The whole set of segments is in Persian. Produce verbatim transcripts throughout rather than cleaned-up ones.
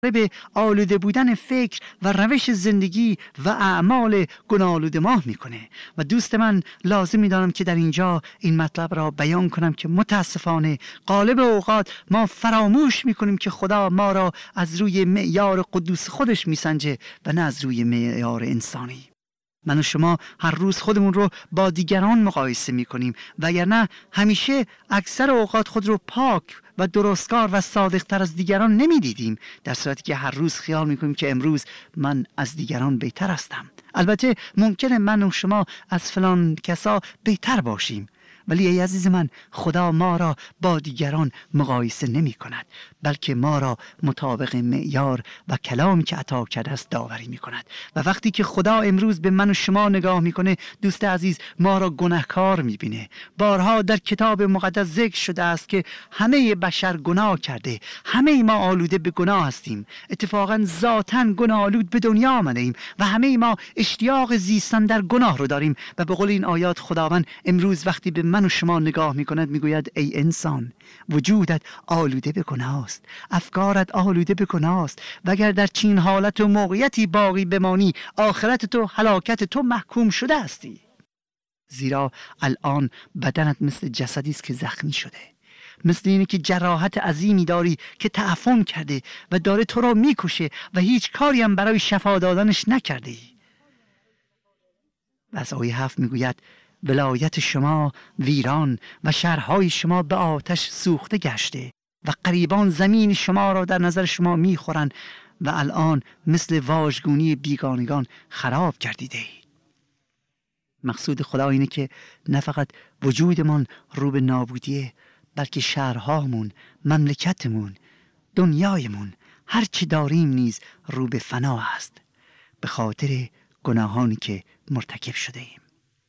به آلوده بودن فکر و روش زندگی و اعمال گناه‌آلود ما میکنه. و دوست من لازم میدانم که در اینجا این مطلب را بیان کنم که متاسفانه غالب اوقات ما فراموش میکنیم که خدا ما را از روی معیار قدوس خودش میسنجه و نه از روی معیار انسانی. من و شما هر روز خودمون رو با دیگران مقایسه میکنیم وگرنه همیشه اکثر اوقات خود رو پاک و درستکار و صادقتر از دیگران نمیدیدیم، در صورتی که هر روز خیال میکنیم که امروز من از دیگران بهتر هستم. البته ممکنه من و شما از فلان کسا بهتر باشیم، ولی ای عزیز من، خدا ما را با دیگران مقایسه نمی کند، بلکه ما را مطابق معیار و کلامی که عطا کرده است داوری می کند. و وقتی که خدا امروز به من و شما نگاه میکنه، دوست عزیز، ما را گناهکار می بینه. بارها در کتاب مقدس ذکر شده است که همه بشر گناه کرده، همه ما آلوده به گناه هستیم. اتفاقا ذاتاً گناه آلود به دنیا آمده ایم و همه ما اشتیاق زیستن در گناه رو داریم. و به قول این آیات خداوند امروز وقتی به من و شما نگاه میکند میگوید ای انسان، وجودت آلوده به گناه است، افکارت آلوده به گناه است و اگر در چین حالت و موقعیتی باقی بمانی، آخرت تو، هلاکت تو محکوم شده استی. زیرا الان بدنت مثل جسدی است که زخمی شده، مثل اینه که جراحت عظیمی داری که تعفن کرده و داره تو را میکشه و هیچ کاری هم برای شفا دادنش نکرده ای. و از آیه هفت میگوید ولایت شما ویران و شهرهای شما به آتش سوخته گشته و غریبان زمین شما را در نظر شما میخورند و الان مثل واژگونی بیگانگان خراب گردیده اید. مقصود خدا اینه که نه فقط وجودمان رو به نابودیه، بلکه شهرهامون، مملکتمون، دنیایمون، هر چی داریم نیز رو به فنا است به خاطر گناهانی که مرتکب شده ایم.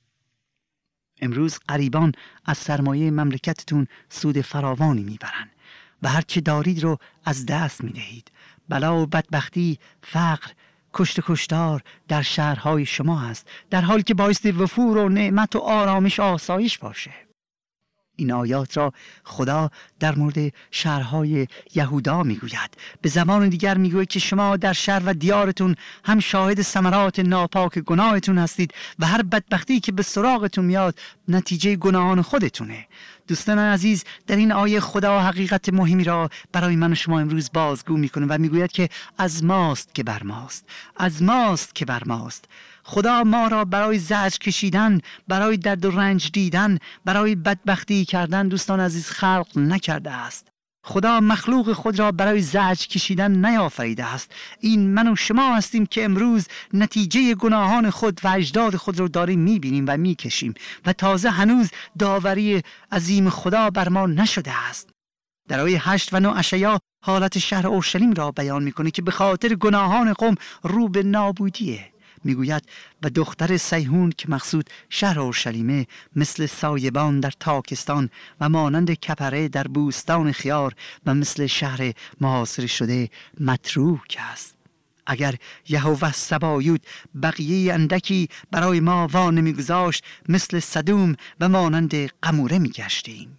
امروز غریبان از سرمایه مملکتتون سود فراوانی میبرن و هر چه دارید رو از دست میدهید. بلا و بدبختی، فقر، کشت کشتار در شهرهای شما هست، در حالی که باعث وفور و نعمت و آرامش و آسایش باشه. این آیات را خدا در مورد شهرهای یهودا میگوید. به زمان دیگر میگوید که شما در شهر و دیارتون هم شاهد ثمرات ناپاک گناهتون هستید و هر بدبختی که به سراغتون میاد نتیجه گناهان خودتونه. دوستان عزیز، در این آیه خدا حقیقت مهمی را برای من و شما امروز بازگو میکنه و میگوید که از ماست که بر ماست، از ماست که بر ماست. خدا ما را برای زجر کشیدن، برای درد و رنج دیدن، برای بدبختی کردن دوستان عزیز خلق نکرده است. خدا مخلوق خود را برای زجر کشیدن نیافریده است. این من و شما هستیم که امروز نتیجه گناهان خود و اجداد خود را داریم میبینیم و میکشیم و تازه هنوز داوری عظیم خدا بر ما نشده است. در آیه هشت و نه اشعیا حالت شهر اورشلیم را بیان میکنه که به خاطر گناهان قوم رو به نابودیه. میگوید و دختر صیهون که مقصود شهر اورشلیمه مثل سایبان در تاکستان و مانند کپره در بوستان خیار و مثل شهر محاصره شده متروک است. اگر یهوه سبایوت بقیه اندکی برای ما وا نمیگذاشت، مثل سدوم و مانند قموره میگشتیم.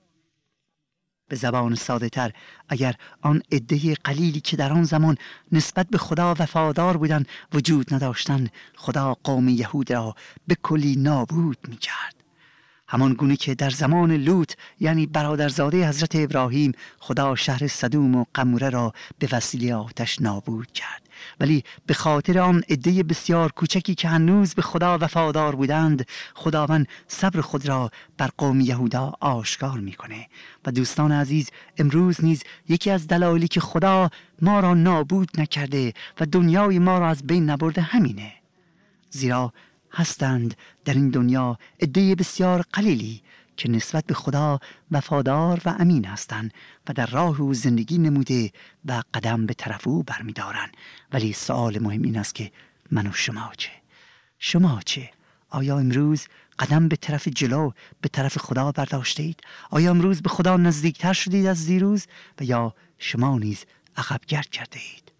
به زبان ساده تر، اگر آن عده قلیلی که در آن زمان نسبت به خدا وفادار بودند وجود نداشتند، خدا قوم یهود را به کلی نابود می کرد. همان گونه که در زمان لوط یعنی برادرزاده حضرت ابراهیم خدا شهر سدوم و قموره را به وسیله آتش نابود کرد. ولی به خاطر آن عده بسیار کوچکی که هنوز به خدا وفادار بودند، خداوند صبر خود را بر قوم یهودا آشکار میکنه. و دوستان عزیز، امروز نیز یکی از دلایلی که خدا ما را نابود نکرده و دنیای ما را از بین نبرده همینه. زیرا هستند در این دنیا عده بسیار قلیلی که نسبت به خدا وفادار و امین هستند و در راه او زندگی نموده و قدم به طرف او برمی‌دارند. ولی سوال مهم این است که من و شما چه؟ شما چه؟ آیا امروز قدم به طرف جلو به طرف خدا برداشته اید؟ آیا امروز به خدا نزدیکتر شدید از دیروز و یا شما نیز عقب گرد کرده اید؟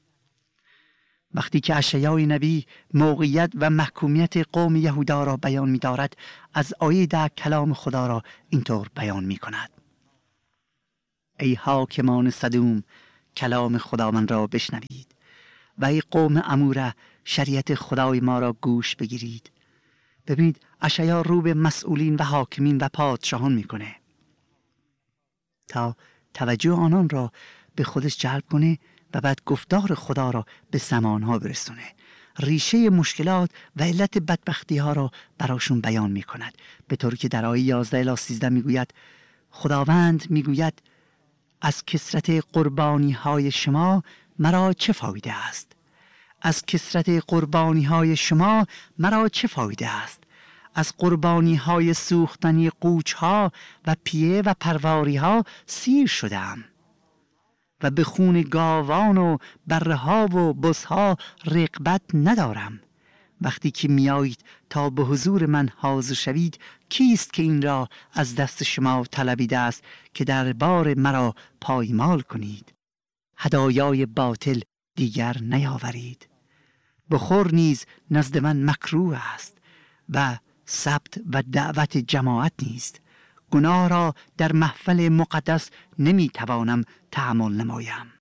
وقتی که اشعیای نبی موقعیت و محکومیت قوم یهودا را بیان می دارد، از آیه ده کلام خدا را اینطور بیان می کند: ای حاکمان سدوم کلام خداوند را بشنوید و ای قوم اموره شریعت خدای ما را گوش بگیرید. ببینید اشعیا رو به مسئولین و حاکمین و پادشاهان میکنه تا توجه آنان را به خودش جلب کنه و بعد گفتار خدا را به زمانها برسونه. ریشه مشکلات و علت بدبختی ها را براشون بیان می کند، به طوری که در آیه یازده الی سیزده می گوید خداوند می گوید از کثرت قربانی های شما مرا چه فایده است؟ از کثرت قربانی های شما مرا چه فایده است؟ از قربانی های سوختنی قوچ ها و پیه و پرواری ها سیر شدم و به خون گاوان و بره ها و بز ها رغبت ندارم. وقتی که میایید تا به حضور من حاضر شوید، کیست که این را از دست شما طلبیده است که در بار مرا پایمال کنید؟ هدایای باطل دیگر نیاورید. بخور نیز نزد من مکروه است و سبت و دعوت جماعت نیست. گناه را در محفل مقدس نمیتوانم تحمل نمایم.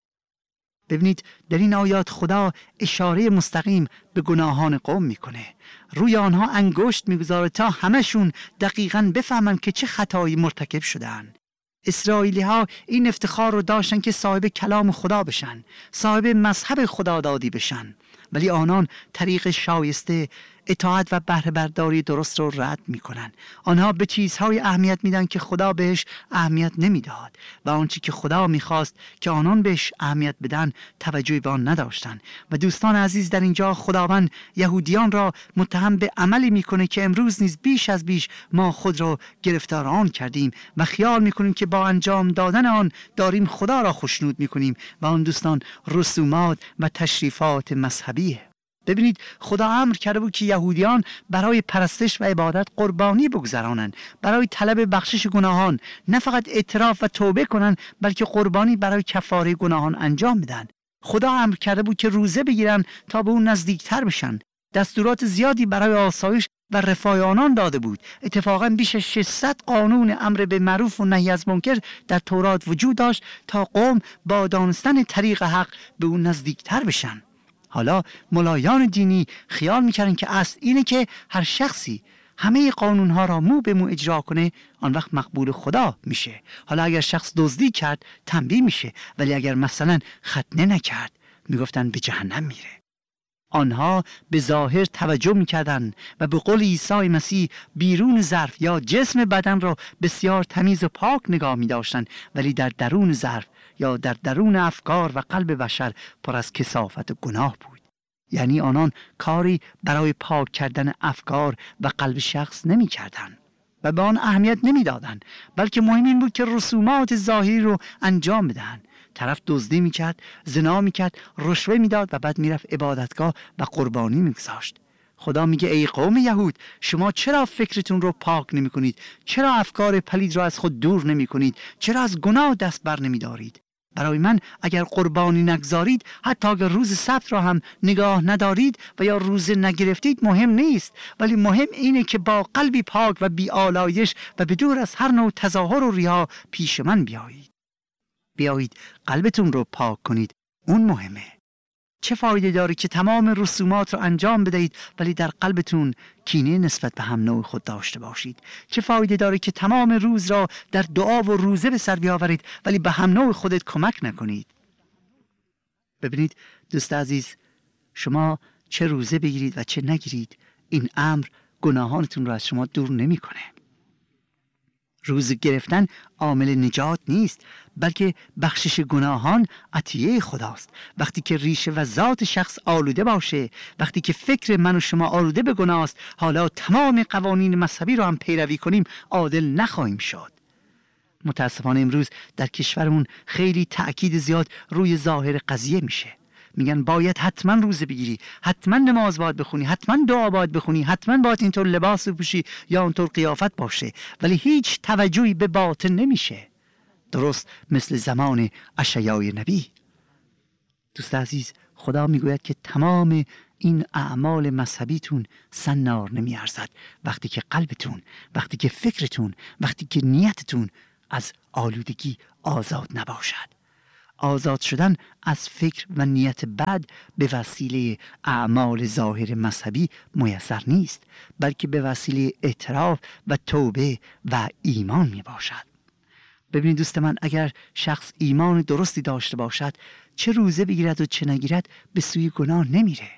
ببینید در این آیات خدا اشاره مستقیم به گناهان قوم میکنه، روی آنها انگشت میگذاره تا همشون دقیقاً بفهمن که چه خطایی مرتکب شدن. اسرائیلی ها این افتخار رو داشتن که صاحب کلام خدا بشن، صاحب مذهب خدادادی بشن، ولی آنان طریق شایسته اطاعت و بهره برداری درست رو رد میکنن. آنها به چیزهای اهمیت میدن که خدا بهش اهمیت نمیداد و آنچه که خدا میخواست که آنان بهش اهمیت بدن توجهی به آن نداشتن. و دوستان عزیز، در اینجا خداوند یهودیان را متهم به عملی میکنه که امروز نیز بیش از بیش ما خود را گرفتار آن کردیم و خیال میکنیم که با انجام دادن آن داریم خدا را خوشنود میکنیم و آن دوستان رسومات و تشریفات مذهبیه. ببینید خدا امر کرده بود که یهودیان برای پرستش و عبادت قربانی بگذرانند، برای طلب بخشش گناهان، نه فقط اعتراف و توبه کنند بلکه قربانی برای کفاره گناهان انجام بدن. خدا امر کرده بود که روزه بگیرن تا به اون نزدیکتر بشن. دستورات زیادی برای آسایش و رفاه آنان داده بود. اتفاقا بیش از ششصد قانون امر به معروف و نهی از منکر در تورات وجود داشت تا قوم با دانستن طریق حق به اون نزدیکتر بشن. حالا ملایان دینی خیال میکردن که اصل اینه که هر شخصی همه قانونها را مو به مو اجرا کنه، آن وقت مقبول خدا میشه. حالا اگر شخص دزدی کرد تنبیه میشه، ولی اگر مثلا ختنه نکرد میگفتن به جهنم میره. آنها به ظاهر توجه میکردن و به قول عیسی مسیح بیرون ظرف یا جسم بدن را بسیار تمیز و پاک نگاه میداشتن، ولی در درون ظرف یا در درون افکار و قلب بشر پر از کثافت و گناه بود. یعنی آنان کاری برای پاک کردن افکار و قلب شخص نمی کردن و به آن اهمیت نمی دادن، بلکه مهم این بود که رسومات ظاهری رو انجام بدن. طرف دزدی می کرد، زنا می کرد، رشوه می داد و بعد می رفت عبادتگاه و قربانی می گذاشت. خدا میگه ای قوم یهود، شما چرا فکرتون رو پاک نمی کنید؟ چرا افکار پلید را از خود دور نمی کنید؟ چرا از گناه دست بر نمی دارید؟ برای من اگر قربانی نگذارید، حتی اگر روز سبت را هم نگاه ندارید و یا روز نگرفتید مهم نیست، ولی مهم اینه که با قلبی پاک و بی آلایش و بدور از هر نوع تظاهر و ریا پیش من بیایید. بیایید قلبتون رو پاک کنید، اون مهمه. چه فایده داره که تمام رسومات رو انجام بدهید ولی در قلبتون کینه نسبت به هم نوع خود داشته باشید؟ چه فایده داره که تمام روز را در دعا و روزه به سر بیاورید ولی به هم نوع خودت کمک نکنید؟ ببینید دوست عزیز، شما چه روزه بگیرید و چه نگیرید، این امر گناهانتون رو از شما دور نمیکنه. روزه گرفتن عامل نجات نیست، بلکه بخشش گناهان عطیه خداست. وقتی که ریشه و ذات شخص آلوده باشه، وقتی که فکر من و شما آلوده به گناه است، حالا تمام قوانین مذهبی رو هم پیروی کنیم عادل نخواهیم شد. متاسفانه امروز در کشورمون خیلی تأکید زیاد روی ظاهر قضیه میشه. میگن باید حتما روزه بگیری، حتما نماز باید بخونی، حتما دعا باید بخونی، حتما باید اینطور لباس بپوشی یا اونطور قیافت باشه، ولی هیچ توجهی به باطن نمیشه. درست مثل زمان اشعیای نبی. دوست عزیز، خدا میگوید که تمام این اعمال مذهبیتون سنار نمیارزد وقتی که قلبتون، وقتی که فکرتون، وقتی که نیتتون از آلودگی آزاد نباشد. آزاد شدن از فکر و نیت بد به وسیله اعمال ظاهر مذهبی میسر نیست، بلکه به وسیله اعتراف و توبه و ایمان می باشد. ببینید دوست من، اگر شخص ایمان درستی داشته باشد، چه روزه بگیرد و چه نگیرد به سوی گناه نمیره.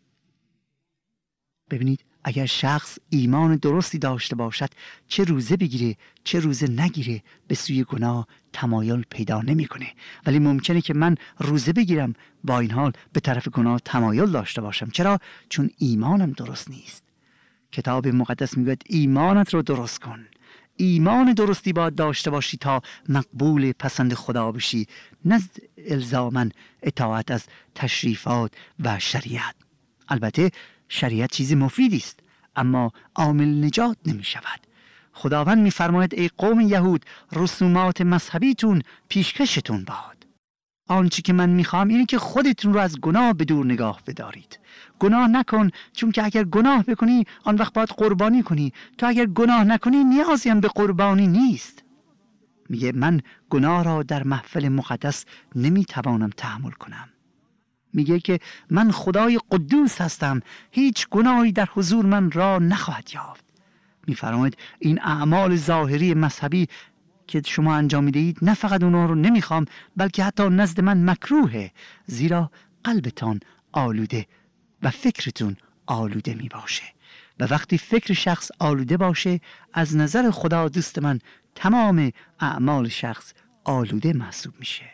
ببینید اگر شخص ایمان درستی داشته باشد، چه روزه بگیره چه روزه نگیره به سوی گناه تمایل پیدا نمیکنه. ولی ممکنه که من روزه بگیرم با این حال به طرف گناه تمایل داشته باشم. چرا؟ چون ایمانم درست نیست. کتاب مقدس میگه ایمانت رو درست کن. ایمان درستی باید داشته باشی تا مقبول پسند خدا بشی، نه الزاماً اطاعت از تشریفات و شریعت. البته شریعت چیز مفیدی است، اما عامل نجات نمی شود. خداوند می فرماید ای قوم یهود، رسومات مذهبیتون پیشکشتون باد. آنچه که من می خواهم اینه که خودتون رو از گناه به دور نگاه بدارید. گناه نکن، چون که اگر گناه بکنی آن وقت باید قربانی کنی. تو اگر گناه نکنی نیازی هم به قربانی نیست. میگه من گناه را در محفل مقدس نمی توانم تحمل کنم. میگه که من خدای قدوس هستم، هیچ گناهی در حضور من را نخواهد یافت. میفرماید این اعمال ظاهری مذهبی که شما انجام میدهید، نه فقط اونا رو نمیخوام، بلکه حتی نزد من مکروهه، زیرا قلبتان آلوده و فکرتون آلوده می باشه. و وقتی فکر شخص آلوده باشه، از نظر خدا دوست من تمام اعمال شخص آلوده محسوب میشه.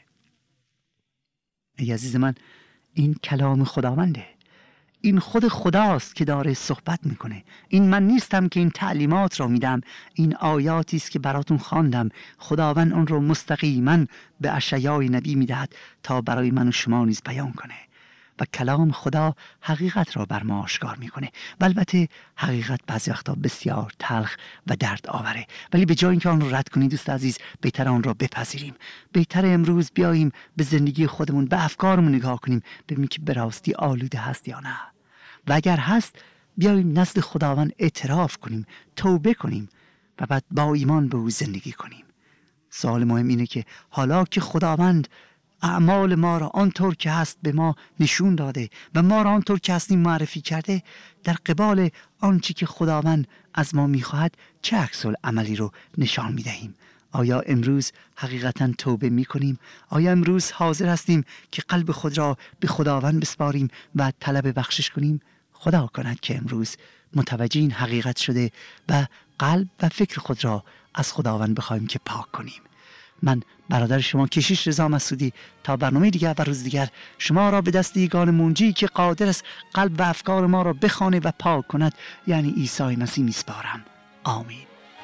ای عزیز من، این کلام خداونده، این خود خداست که داره صحبت میکنه. این من نیستم که این تعلیمات را میدم، این آیاتی است که براتون خواندم. خداوند اون رو مستقیما به اشعیای نبی میدهد تا برای من و شما نیز بیان کنه. و کلام خدا حقیقت را بر ما آشکار میکنه. و البته حقیقت بعضی وقتا بسیار تلخ و درد آوره، ولی به جای اینکه آن رو رد کنیم دوست عزیز، بهتر آن را بپذیریم. بهتر امروز بیاییم به زندگی خودمون، به افکارمون نگاه کنیم، ببینیم که به راستی آلوده هست یا نه. و اگر هست، بیاییم نزد خداوند اعتراف کنیم، توبه کنیم و بعد با ایمان به او زندگی کنیم. سوال مهم اینه که حالا که خداوند اعمال ما را آنطور که هست به ما نشون داده و ما را آنطور که هستیم معرفی کرده، در قبال آنچه که خداوند از ما میخواهد چه عکس العملی رو نشان میدهیم؟ آیا امروز حقیقتا توبه میکنیم؟ آیا امروز حاضر هستیم که قلب خود را به خداوند بسپاریم و طلب بخشش کنیم؟ خدا کند که امروز متوجه این حقیقت شده و قلب و فکر خود را از خداوند بخوایم که پاک کنیم. من برادر شما کشیش رضا مسعودی تا برنامه دیگر و روز دیگر شما را به دست یگان منجی که قادر است قلب و افکار ما را بخوانه و پاک کند، یعنی عیسی مسیح میسپارم. آمین.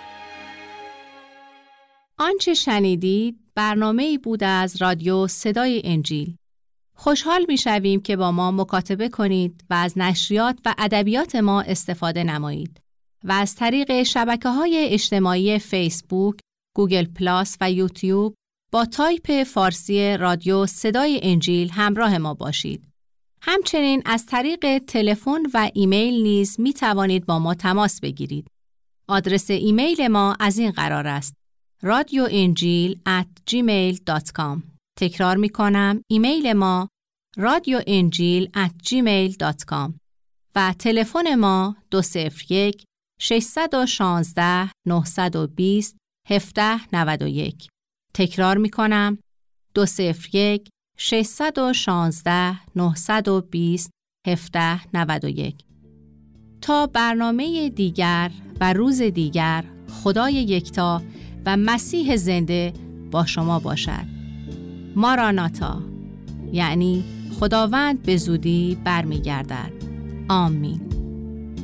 آنچه شنیدید برنامه‌ای بود از رادیو صدای انجیل. خوشحال می‌شویم که با ما مکاتبه کنید و از نشریات و ادبیات ما استفاده نمایید و از طریق شبکه‌های اجتماعی فیسبوک، گوگل پلاس و یوتیوب با تایپ فارسی رادیو صدای انجیل همراه ما باشید. همچنین از طریق تلفن و ایمیل نیز می توانید با ما تماس بگیرید. آدرس ایمیل ما از این قرار است: رادیو انجیل ات جیمیل دات کام. تکرار می کنم، ایمیل ما رادیو انجیل ات جیمیل دات کام و تلفن ما دو صفر یک ششصد و شانزده نهصد و بیست هفده نود و یک. تکرار می کنم، دو صفر یک ششصد و شانزده نهصد و بیست هفده نود و یک. تا برنامه دیگر و روز دیگر، خدای یکتا و مسیح زنده با شما باشد. ماراناتا، یعنی خداوند به زودی برمیگردد. آمین.